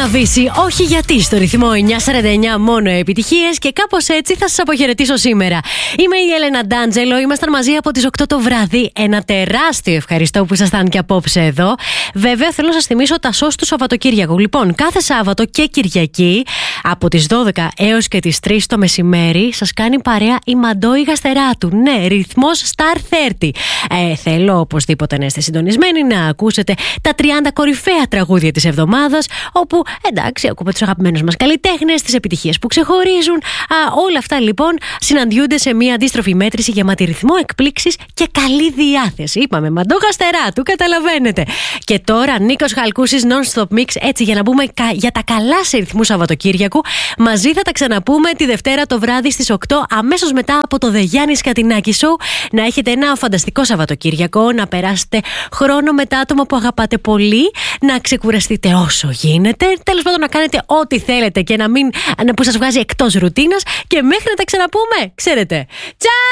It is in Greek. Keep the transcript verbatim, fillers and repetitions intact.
Βύση, όχι γιατί στο ρυθμό εννιά σαράντα εννιά μόνο επιτυχίες και κάπως έτσι θα σας αποχαιρετήσω σήμερα. Είμαι η Έλενα Ντάντζελο, ήμασταν μαζί από τις οκτώ το βράδυ. Ένα τεράστιο ευχαριστώ που ήσασταν και απόψε εδώ. Βέβαια θέλω να σας θυμίσω τα σως του Σαββατοκύριακου. Λοιπόν, κάθε Σάββατο και Κυριακή από τις δώδεκα έως και τις τρεις το μεσημέρι σας κάνει παρέα η Μαντόη Γαστεράτου. Ναι, ρυθμός Star τριάντα. Ε, θέλω οπωσδήποτε να είστε συντονισμένοι, να ακούσετε τα τριάντα κορυφαία τραγούδια της εβδομάδας, όπου εντάξει, ακούμε τους αγαπημένους μας καλλιτέχνες, τις επιτυχίες που ξεχωρίζουν. Α, όλα αυτά λοιπόν συναντιούνται σε μια αντίστροφη μέτρηση γεμάτη ρυθμό, εκπλήξεις και καλή διάθεση. Είπαμε Μαντό Γαστεράτου, καταλαβαίνετε. Και τώρα Νίκος Χαλκούσης Non-Stop Mix, έτσι για να μπούμε για τα καλά σε ρυθμού Σαββατοκύριακου. Μαζί θα τα ξαναπούμε τη Δευτέρα το βράδυ στις οκτώ, αμέσως μετά από το The Γιάννη Σκατινάκη Show. Να έχετε ένα φανταστικό Σαββατοκύριακο, να περάσετε χρόνο με τα άτομα που αγαπάτε πολύ, να ξεκουραστείτε όσο γίνεται. Τέλος πάντων, να κάνετε ό,τι θέλετε και να μην που σας βγάζει εκτός ρουτίνας. Και μέχρι να τα ξαναπούμε, ξέρετε. Τσάου!